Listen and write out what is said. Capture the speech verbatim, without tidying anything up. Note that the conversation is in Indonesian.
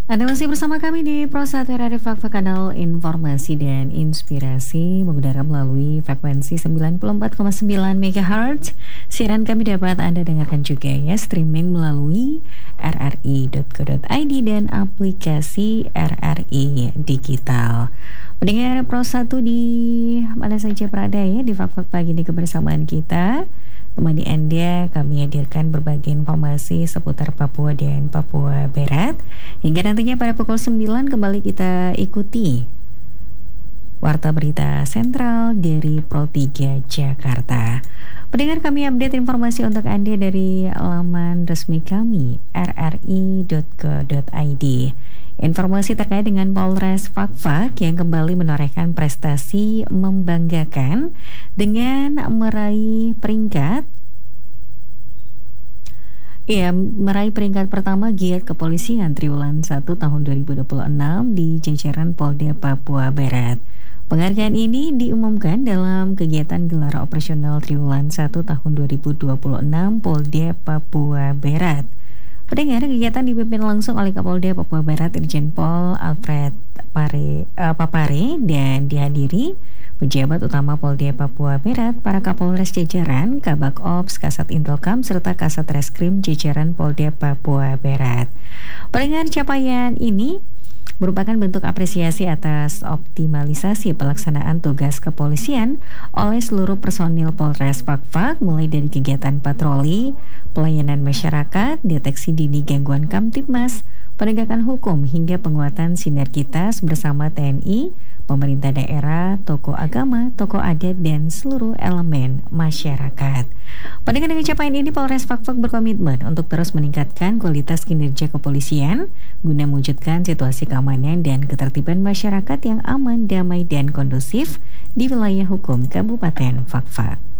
Anda masih bersama kami di Pro satu Radio Fakta, kanal informasi dan inspirasi, mengudara melalui frekuensi sembilan puluh empat koma sembilan MHz. Siaran kami dapat Anda dengarkan juga ya, streaming melalui r r i dot co dot i d dan aplikasi R R I Digital. Pendengar Pro satu di mana saja berada ya, di Fakta pagi ini kebersamaan kita. Temani Anda, kami hadirkan berbagai informasi seputar Papua dan Papua Barat. Hingga nantinya pada pukul sembilan kembali kita ikuti Warta Berita Sentral dari Pro tiga Jakarta. Pendengar, kami update informasi untuk Anda dari laman resmi kami r r i dot co dot i d. Informasi terkait dengan Polres Fakfak yang kembali menorehkan prestasi membanggakan dengan meraih peringkat Ya, meraih peringkat pertama Giat Kepolisian Triwulan satu tahun dua ribu dua puluh enam di jajaran Polda Papua Barat. Penghargaan ini diumumkan dalam kegiatan gelar operasional Triwulan satu tahun dua ribu dua puluh enam Polda Papua Barat. Pendengar, kegiatan dipimpin langsung oleh Kapolda Papua Barat Irjen Pol Alfred Pare, uh, Papare dan dihadiri pejabat utama Polda Papua Barat, para Kapolres jajaran, Kabak Ops, Kasat Intelkam, serta Kasat Reskrim jajaran Polda Papua Barat. Pendengar, capaian ini merupakan bentuk apresiasi atas optimalisasi pelaksanaan tugas kepolisian oleh seluruh personil Polres Fakfak, mulai dari kegiatan patroli, pelayanan masyarakat, deteksi dini gangguan Kamtibmas, penegakan hukum, hingga penguatan sinergitas bersama T N I, pemerintah daerah, tokoh agama, tokoh adat, dan seluruh elemen masyarakat. Pada dengan capaian ini, Polres Fakfak berkomitmen untuk terus meningkatkan kualitas kinerja kepolisian guna mewujudkan situasi keamanan dan ketertiban masyarakat yang aman, damai, dan kondusif di wilayah hukum Kabupaten Fakfak.